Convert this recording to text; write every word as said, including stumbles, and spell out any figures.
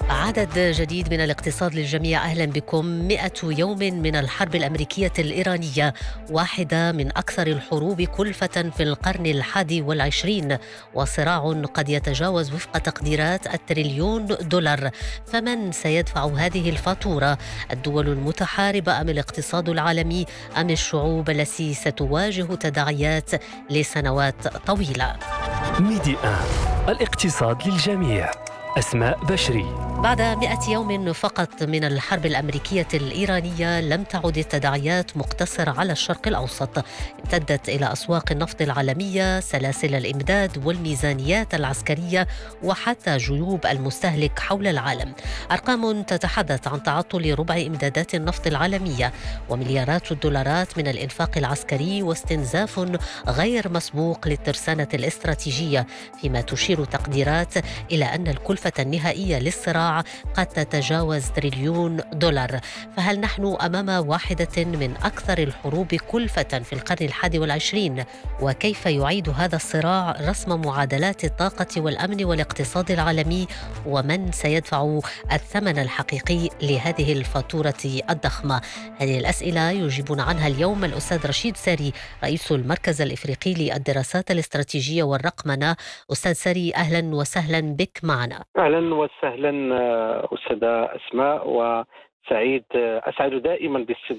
عدد جديد من الاقتصاد للجميع. أهلا بكم. مئة يوم من الحرب الأمريكية الإيرانية، واحدة من أكثر الحروب كلفة في القرن الحادي والعشرين، وصراع قد يتجاوز وفق تقديرات التريليون دولار. فمن سيدفع هذه الفاتورة؟ الدول المتحاربة أم الاقتصاد العالمي أم الشعوب التي ستواجه تداعيات لسنوات طويلة؟ ميديا الاقتصاد للجميع. أسماء بشري. بعد مئة يوم فقط من الحرب الأمريكية الإيرانية، لم تعد التداعيات مقتصرة على الشرق الأوسط. امتدت إلى أسواق النفط العالمية، سلاسل الإمداد والميزانيات العسكرية، وحتى جيوب المستهلك حول العالم. أرقام تتحدث عن تعطل ربع إمدادات النفط العالمية، ومليارات الدولارات من الإنفاق العسكري، واستنزاف غير مسبوق للترسانة الاستراتيجية، فيما تشير تقديرات إلى أن الكلفة النهائية للصراع قد تتجاوز تريليون دولار. فهل نحن أمام واحدة من أكثر الحروب كلفة في القرن الحادي والعشرين؟ وكيف يعيد هذا الصراع رسم معادلات الطاقة والأمن والاقتصاد العالمي؟ ومن سيدفع الثمن الحقيقي لهذه الفاتورة الضخمة؟ هذه الأسئلة يجيبون عنها اليوم الأستاذ رشيد ساري، رئيس المركز الإفريقي للدراسات الاستراتيجية والرقمنة. أستاذ ساري، أهلا وسهلا بك معنا. أهلا وسهلا أستاذة أسماء، وسعيد أسعد دائما باستضافتك